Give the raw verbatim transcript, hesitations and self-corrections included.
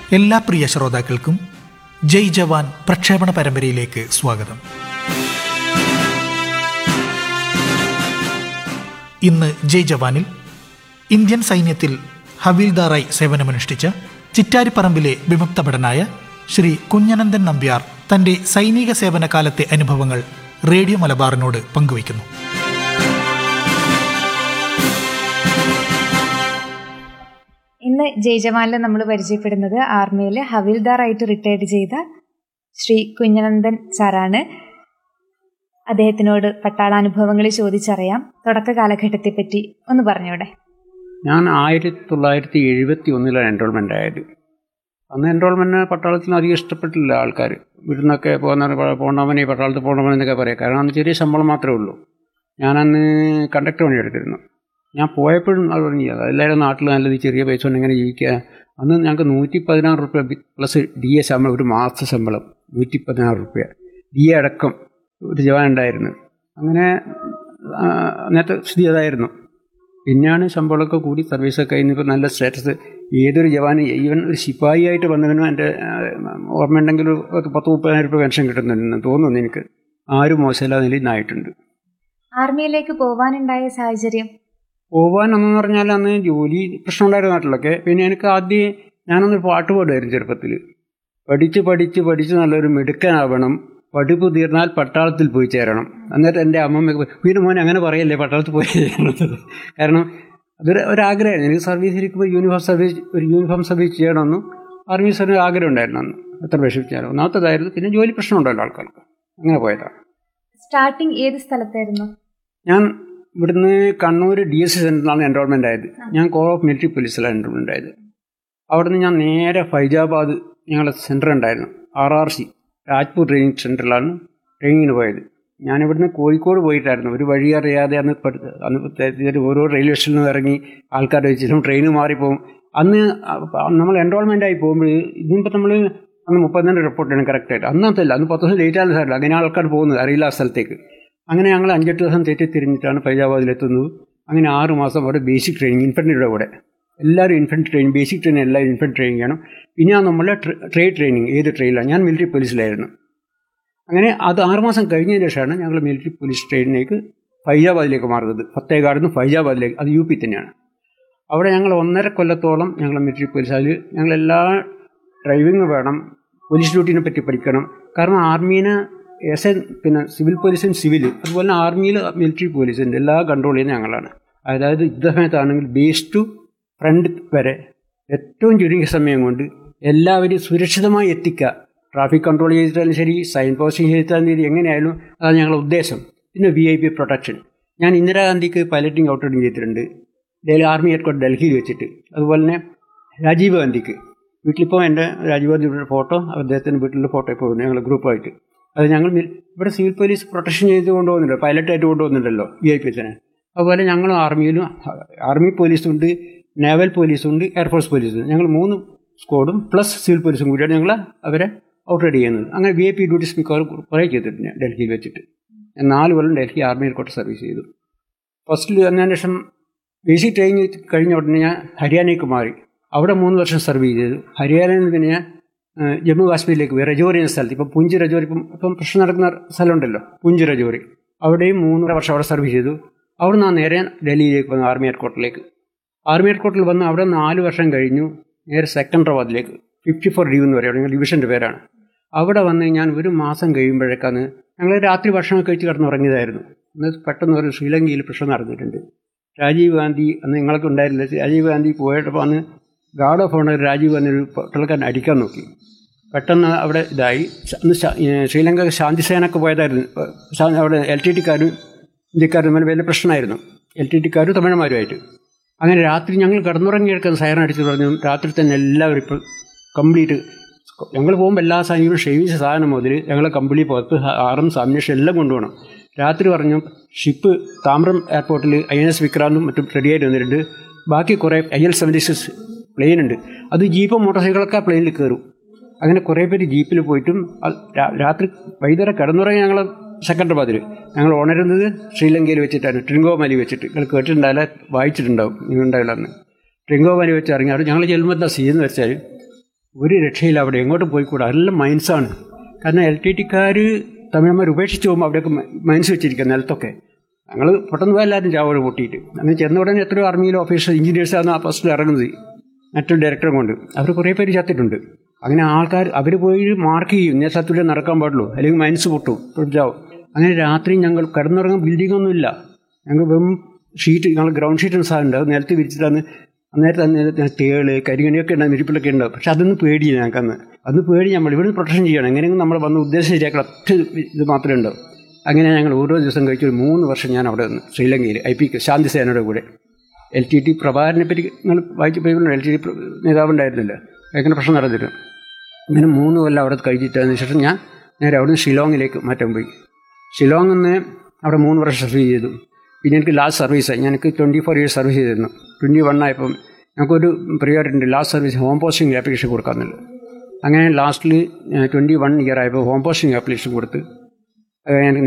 എല്ലാ പ്രിയ ശ്രോതാക്കൾക്കും ജയ് ജവാൻ പ്രക്ഷേപണ പരമ്പരയിലേക്ക് സ്വാഗതം. ഇന്ന് ജയ് ജവാനിൽ ഇന്ത്യൻ സൈന്യത്തിൽ ഹവീൽദാറായി സേവനമനുഷ്ഠിച്ച ചിറ്റാരിപ്പറമ്പിലെ വിമുക്ത ഭടനായ ശ്രീ കുഞ്ഞനന്ദൻ നമ്പ്യാർ തന്റെ സൈനിക സേവന കാലത്തെ അനുഭവങ്ങൾ റേഡിയോ മലബാറിനോട് പങ്കുവയ്ക്കുന്നു. ഇന്ന് ജയ് ജവാനിൽ നമ്മൾ പരിചയപ്പെടുന്നത് ആർമിയിൽ ഹവീൽദാറായിട്ട് റിട്ടയർഡ് ചെയ്ത ശ്രീ കുഞ്ഞനന്ദൻ സാറാണ്. അദ്ദേഹത്തിനോട് പട്ടാളാനുഭവങ്ങൾ ചോദിച്ചറിയാം. തുടക്ക കാലഘട്ടത്തെ പറ്റി ഒന്ന് പറഞ്ഞോടെ. ഞാൻ ആയിരത്തി തൊള്ളായിരത്തി എഴുപത്തി ഒന്നിലാണ് എൻറോൾമെൻ്റ് ആയത്. അന്ന് എൻറോൾമെൻറ്റിന് പട്ടാളത്തിന് അധികം ഇഷ്ടപ്പെട്ടില്ല ആൾക്കാർ. ഇവിടുന്നൊക്കെ പോകുന്ന പോകണവനെ പട്ടാളത്തിൽ പോകണമെന്നൊക്കെ പറയാം. കാരണം അന്ന് ചെറിയ ശമ്പളം മാത്രമേ ഉള്ളൂ. ഞാനന്ന് കണ്ടക്ടർ പണി എടുത്തിരുന്നു. ഞാൻ പോയപ്പോഴും അത് പറഞ്ഞത് എല്ലാവരും നാട്ടിൽ നല്ലത് ചെറിയ പൈസ കൊണ്ട് എങ്ങനെ ജീവിക്കുക. അന്ന് ഞങ്ങൾക്ക് നൂറ്റി പതിനാറ് റുപ്യ പ്ലസ് ഡി എ ശമ്പളം, ഒരു മാസ ശമ്പളം നൂറ്റി പതിനാറ് റുപ്യ ഡി എ അടക്കം ഒരു ജവാൻ ഉണ്ടായിരുന്നു. അങ്ങനെ നേരത്തെ സ്ഥിതി അതായിരുന്നു. പിന്നെയാണ് ശമ്പളമൊക്കെ കൂടി സർവീസൊക്കെ കഴിഞ്ഞപ്പോൾ നല്ല സ്റ്റാറ്റസ്. ഏതൊരു ജവാന് ഈവൻ ഒരു ശിപ്പായി ആയിട്ട് വന്നതിനും എൻ്റെ ഓർമ്മയുണ്ടെങ്കിൽ ഒരു പത്ത് മുപ്പതിനായിരം രൂപ പെൻഷൻ കിട്ടുന്നുണ്ടെന്ന് തോന്നുന്നു. എനിക്ക് ആരും മോശമില്ലാത്ത നിലയിൽ നിന്നായിട്ടുണ്ട്. ആർമിയിലേക്ക് പോകാനുണ്ടായ സാഹചര്യം പോകാനെന്ന് പറഞ്ഞാൽ അന്ന് ജോലി പ്രശ്നം ഉണ്ടായിരുന്നു നാട്ടിലൊക്കെ. പിന്നെ എനിക്ക് ആദ്യം ഞാനൊന്നൊരു പാട്ട് പാടുമായിരുന്നു ചെറുപ്പത്തിൽ. പഠിച്ച് പഠിച്ച് പഠിച്ച് നല്ലൊരു മിടുക്കനാവണം, പഠിപ്പ് തീർന്നാൽ പട്ടാളത്തിൽ പോയി ചേരണം. എന്നിട്ട് എൻ്റെ അമ്മമ്മ വീണ്ടും മോനെ അങ്ങനെ പറയല്ലേ പട്ടാളത്തിൽ പോയി ചേരണം. കാരണം അതൊരു ഒരാഗ്രഹമായിരുന്നു എനിക്ക്. സർവീസിലിരിക്കുമ്പോൾ യൂണിഫോം സർവീസ് ഒരു യൂണിഫോം സർവീസ് ചെയ്യണമെന്നും ആർമി സർവീസ് ആഗ്രഹം ഉണ്ടായിരുന്നു അന്ന്. എത്ര വിഷമിച്ചാലും ഒന്നാമത്തേതായിരുന്നു. പിന്നെ ജോലി പ്രശ്നം ഉണ്ടല്ലോ ആൾക്കാർക്ക്. അങ്ങനെ പോയതാണ്. സ്റ്റാർട്ടിങ് ഏത് സ്ഥലത്തായിരുന്നു? ഞാൻ ഇവിടുന്ന് Kannur D S C സെൻറ്ററിലാണ് enrolment ആയത്. ഞാൻ കോർ ഓഫ് മിലിറ്ററി പോലീസിലാണ് എൻറോൾമെൻ്റ് ആയത്. അവിടുന്ന് ഞാൻ നേരെ ഫൈജാബാദ് ഞങ്ങളുടെ സെൻറ്റർ ഉണ്ടായിരുന്നു, R R C Rajpur training സെൻറ്ററിലാണ് ട്രെയിനിങ്ങിന് പോയത്. ഞാനിവിടുന്ന് കോഴിക്കോട് പോയിട്ടായിരുന്നു. ഒരു വഴി അറിയാതെ അന്ന് അന്ന് ഓരോ റെയിൽവേ സ്റ്റേഷനിൽ നിന്ന് ഇറങ്ങി ആൾക്കാർ വെച്ചിട്ടും ട്രെയിന് മാറിപ്പോകും. അന്ന് നമ്മൾ എൻറോൾമെൻ്റ് ആയി പോകുമ്പോൾ ഇതിപ്പോൾ നമ്മൾ അന്ന് മുപ്പത്തിരണ്ട് റിപ്പോർട്ടാണ് കറക്റ്റായിട്ട്. അന്നത്തല്ല, അന്ന് പത്ത് ദിവസം ലേറ്റ് ആകുന്ന സാറില്ല. അങ്ങനെ ആൾക്കാർ പോകുന്നത് അറിയില്ല ആ സ്ഥലത്തേക്ക്. അങ്ങനെ ഞങ്ങൾ അഞ്ചെട്ട് ദിവസം തെറ്റി തിരിഞ്ഞിട്ടാണ് ഫൈജാബാദിലെത്തുന്നത്. അങ്ങനെ ആറ് മാസം അവിടെ ബേസിക് ട്രെയിനിങ് ഇൻഫൻട്രിയുടെ കൂടെ എല്ലാവരും ഇൻഫൻട്രി ട്രെയിനിങ്, ബേസിക് ട്രെയിനിങ് എല്ലാവരും ഇൻഫൻട്രി ട്രെയിനിങ് ചെയ്യണം. പിന്നെ നമ്മളെ ട്രേഡ് ട്രെയിനിങ് ഏത് ട്രെയിനിലാണ്. ഞാൻ മിലിറ്ററി പോലീസിലായിരുന്നു. അങ്ങനെ അത് ആറുമാസം കഴിഞ്ഞതിന് ശേഷമാണ് ഞങ്ങൾ മിലിറ്ററി പോലീസ് ട്രെയിനിലേക്ക് ഫൈജാബാദിലേക്ക് മാറുന്നത്. ഫത്തേഗാഡിൽ നിന്ന് ഫൈജാബാദിലേക്ക്, അത് യു പി തന്നെയാണ്. അവിടെ ഞങ്ങൾ ഒന്നര കൊല്ലത്തോളം ഞങ്ങൾ മിലിറ്ററി പോലീസ്, അതിൽ ഞങ്ങളെല്ലാ ഡ്രൈവിങ് വേണം, പോലീസ് ഡ്യൂട്ടീനെ പറ്റി പഠിക്കണം. കാരണം ആർമീനെ എസ് എൻ പിന്നെ സിവിൽ പോലീസും സിവിൽ, അതുപോലെ തന്നെ ആർമിയിൽ മിലിറ്ററി പോലീസിൻ്റെ എല്ലാ കൺട്രോൾ ചെയ്യുന്നത് ഞങ്ങളാണ്. അതായത് യുദ്ധസമയത്താണെങ്കിൽ ബേസ് ടു ഫ്രണ്ട് വരെ ഏറ്റവും ചുരുങ്ങിയ സമയം കൊണ്ട് എല്ലാവരും സുരക്ഷിതമായി എത്തിക്കുക. ട്രാഫിക് കൺട്രോൾ ചെയ്തിട്ടാലും ശരി, സൈൻ പോസ്റ്റിംഗ് ചെയ്തിട്ടാലും ശരി, എങ്ങനെയായാലും അതാണ് ഞങ്ങളുടെ ഉദ്ദേശം. പിന്നെ വി ഐ പി പ്രൊട്ടക്ഷൻ. ഞാൻ ഇന്ദിരാഗാന്ധിക്ക് പൈലറ്റിംഗ് ഔട്ട്റൈഡിങ് ചെയ്തിട്ടുണ്ട് ഡൽഹി ആർമി ഹെഡ്ക്വാർട്ടർ ഡൽഹിയിൽ വെച്ചിട്ട്. അതുപോലെ തന്നെ രാജീവ് ഗാന്ധിക്ക് വീട്ടിലിപ്പോൾ എൻ്റെ രാജീവ് ഗാന്ധിയുടെ ഫോട്ടോ, അദ്ദേഹത്തിൻ്റെ വീട്ടിലുള്ള ഫോട്ടോ ഇപ്പോൾ ഉണ്ട് ഞങ്ങൾ ഗ്രൂപ്പായിട്ട്. അത് ഞങ്ങൾ ഇവിടെ സിവിൽ പോലീസ് പ്രൊട്ടക്ഷൻ ചെയ്ത് കൊണ്ടുപോകുന്നുണ്ടല്ലോ, പൈലറ്റായിട്ട് കൊണ്ടുപോകുന്നുണ്ടല്ലോ വി ഐ പി എസിനെ. അതുപോലെ ഞങ്ങൾ ആർമിയിലും ആർമി പോലീസുണ്ട്, നേവൽ പോലീസുണ്ട്, എയർഫോഴ്സ് പോലീസുണ്ട്. ഞങ്ങൾ മൂന്ന് സ്ക്വാഡും പ്ലസ് സിവിൽ പോലീസും കൂടിയാണ് ഞങ്ങൾ അവരെ ഔട്ട്റൈഡ് ചെയ്യുന്നത്. അങ്ങനെ വി ഐ പി ഡ്യൂട്ടീസ് മിക്കവാറും കുറേ ചെയ്തിട്ടുണ്ട് ഡൽഹിയിൽ വെച്ചിട്ട്. ഞാൻ നാല് കൊല്ലം ഡൽഹി ആർമി ഹെഡ്ക്വാർട്ടർ സർവീസ് ചെയ്തു. ഫസ്റ്റിൽ വന്നതിന് ശേഷം ബേസിക് ട്രെയിനിങ് കഴിഞ്ഞ ഉടനെ ഞാൻ ഹരിയാനയ്ക്ക് മാറി. അവിടെ മൂന്ന് വർഷം സർവീസ് ചെയ്തു. ഹരിയാനയിൽ നിന്ന് പിന്നെ ഞാൻ ജമ്മു കാശ്മീരിലേക്ക് പോയി, രജോറി എന്ന സ്ഥലത്ത്. ഇപ്പം പൂഞ്ച് രജോറി, ഇപ്പം ഇപ്പം പ്രശ്നം നടക്കുന്ന സ്ഥലമുണ്ടല്ലോ പൂഞ്ച് രജോറി, അവിടെയും മൂന്നര വർഷം അവിടെ സർവീസ് ചെയ്തു. അവിടെ നിന്ന് നേരെ ഡൽഹിയിലേക്ക് വന്നു, ആർമി ഹെഡ്ക്വാർട്ടറിലേക്ക്. ആർമി ഹെഡ്ക്വാർട്ടറിൽ വന്ന് അവിടെ നാല് വർഷം കഴിഞ്ഞു നേരെ സെക്കൻഡറാബാദിലേക്ക്, ഫിഫ്റ്റി ഫോർ ഡ്യൂ എന്ന് പറയുന്നത് ഡിവിഷൻ്റെ പേരാണ്. അവിടെ വന്ന് ഞാൻ ഒരു മാസം കഴിയുമ്പോഴേക്കാണ് ഞങ്ങൾ രാത്രി ഭക്ഷണം കഴിച്ച് കിടന്നുറങ്ങിയതായിരുന്നു. അന്ന് പെട്ടെന്ന് ഒരു ശ്രീലങ്കയിൽ പ്രശ്നം നടന്നിട്ടുണ്ട്. രാജീവ് ഗാന്ധി അന്ന് ഞങ്ങൾക്ക് ഉണ്ടായിരുന്നില്ല. രാജീവ് ഗാന്ധി പോയപ്പോൾ അന്ന് guard of owner Rajeev Gandhi ഒരു പട്ടാളക്കാരൻ അടിക്കാൻ നോക്കി. പെട്ടെന്ന് അവിടെ ഇതായി. അന്ന് ശ്രീലങ്ക ശാന്തിസേനൊക്കെ പോയതായിരുന്നു. അവിടെ എൽ ടി ടിക്കാരും ഇന്ത്യക്കാരും തമ്മിൽ വലിയ പ്രശ്നമായിരുന്നു, എൽ ടി ടിക്കാരും തമിഴന്മാരുമായിട്ട്. അങ്ങനെ രാത്രി ഞങ്ങൾ കിടന്നുറങ്ങിയെടുക്കുന്ന സൈറൻ അടിച്ചു പറഞ്ഞു. രാത്രി തന്നെ എല്ലാവരും ഇപ്പോൾ കംപ്ലീറ്റ് ഞങ്ങൾ പോകുമ്പോൾ എല്ലാ സാധനങ്ങളും ഷെയ്വിച്ച സാധനം മുതൽ ഞങ്ങൾ കമ്പിളി പുറത്ത് ആറും സാമിനേഷൻ എല്ലാം കൊണ്ടുപോകണം. രാത്രി പറഞ്ഞു ഷിപ്പ് താമ്രം എയർപോർട്ടിൽ ഐ എൻ എസ് വിക്രാന്തും മറ്റും റെഡിയായിട്ട് വന്നിട്ടുണ്ട്. ബാക്കി കുറേ I L seventy six plain ഉണ്ട്. അത് ജീപ്പും മോട്ടോർ സൈക്കിളൊക്കെ ആ പ്ലെയിനിൽ കയറും. അങ്ങനെ കുറേ പേര് ജീപ്പിൽ പോയിട്ടും രാത്രി വൈകുന്നേരം കിടന്നുറങ്ങി ഞങ്ങൾ സെക്കൻഡറാബാദിൽ. ഞങ്ങൾ ഉണരുന്നത് ശ്രീലങ്കയിൽ വെച്ചിട്ടാണ്, ട്രിങ്കോമാലി വെച്ചിട്ട്. നിങ്ങൾ കേട്ടിട്ടുണ്ടാവില്ല, വായിച്ചിട്ടുണ്ടാവും, നിങ്ങൾ ഉണ്ടാവില്ല. അന്ന് ട്രിങ്കോമാലി വെച്ച് ഇറങ്ങി അവിടെ ഞങ്ങൾ ചെല്ലുമ്പോൾ എന്താ ചെയ്യുന്നത് വെച്ചാൽ ഒരു രക്ഷയില്ല, അവിടെ എങ്ങോട്ടും പോയിക്കൂടാ, എല്ലാം മൈൻസാണ്. കാരണം എൽ ടി ടിക്കാർ തമിഴന്മാർ ഉപേക്ഷിച്ച് പോകുമ്പോൾ അവിടെയൊക്കെ മൈൻസ് വെച്ചിരിക്കുക നിലത്തൊക്കെ. ഞങ്ങൾ പെട്ടെന്ന് പോയി എല്ലാവരും ചാവോട് പൊട്ടിയിട്ട് അങ്ങനെ ചെന്ന ഉടനെ എത്രയോ ആർമിയിലെ ഓഫീസർ എഞ്ചിനീയേഴ്സാണ് ആ ഫസ്റ്റ് ഇറങ്ങുന്നത് മറ്റൊരു ഡയറക്ടറെ കൊണ്ട്. അവർ കുറേ പേര് ചത്തിട്ടുണ്ട്. അങ്ങനെ ആൾക്കാർ അവർ പോയി മാർക്ക് ചെയ്യും, ഇന്നേ സ്ഥലത്തൂടെ നടക്കാൻ പാടുള്ളൂ, അല്ലെങ്കിൽ മൈൻസ് പൊട്ടും, പൊട്ടിച്ചാവും. അങ്ങനെ രാത്രി ഞങ്ങൾ കിടന്നുറങ്ങാൻ ബിൽഡിങ്ങൊന്നുമില്ല, ഞങ്ങൾ വെറും ഷീറ്റ്, ഞങ്ങൾ ഗ്രൗണ്ട് ഷീറ്റ് സാധനമുണ്ട്, അത് നിലത്ത് വിരിച്ചിട്ടാണ്. അന്നേരത്തെ അന്നേരത്തെ തേള് കരികണിയൊക്കെ ഉണ്ടാകും, ഇരിപ്പിലൊക്കെ ഉണ്ടാവും. പക്ഷെ അതൊന്നും പേടിയില്ല ഞങ്ങൾക്കന്ന്. അന്ന് പേടി നമ്മൾ ഇവിടുന്ന് പ്രൊട്ടക്ഷൻ ചെയ്യണം, എങ്ങനെയെങ്കിലും നമ്മൾ വന്ന് ഉദ്ദേശം ശരിയാക്കണം, ഒറ്റ ഇത് മാത്രമേ ഉണ്ടാവും. അങ്ങനെ ഞങ്ങൾ ഓരോ ദിവസം കഴിച്ച് ഒരു മൂന്ന് വർഷം ഞാൻ അവിടെ നിന്ന് ശ്രീലങ്കയിൽ ഐ പി ശാന്തി സേനയുടെ കൂടെ. എൽ ടി ടി പ്രഭാകരനെ പറ്റി നിങ്ങൾ വായിച്ച് പോയി, എൽ ടി ടി നേതാവുണ്ടായിരുന്നില്ല, ഭയങ്കര പ്രശ്നം നടന്നിട്ട്. അങ്ങനെ മൂന്ന് കൊല്ലം അവിടെ കഴിച്ചിട്ടതിന് ശേഷം ഞാൻ നേരെ അവിടെ നിന്ന് ഷിലോങ്ങിലേക്ക് മാറ്റാൻ പോയി. ഷിലോങ്ങിൽ നിന്ന് അവിടെ മൂന്ന് വർഷം സർവീസ് ചെയ്തു. പിന്നെ എനിക്ക് ലാസ്റ്റ് സർവീസായി, ഞാൻ എനിക്ക് ട്വൻറ്റി ഫോർ ഇയേഴ്സ് സർവീസ് ചെയ്തിരുന്നു. ട്വൻറ്റി വൺ ആയപ്പം ഞങ്ങൾക്കൊരു പ്രിയോറിറ്റി ഉണ്ട്, last service home posting application കൊടുക്കാമെന്നുള്ളത്. അങ്ങനെ ലാസ്റ്റിൽ ട്വൻറ്റി വൺ ഇയർ ആയപ്പോൾ ഹോം പോസ്റ്റിംഗ് ആപ്ലിക്കേഷൻ കൊടുത്ത് എനിക്ക്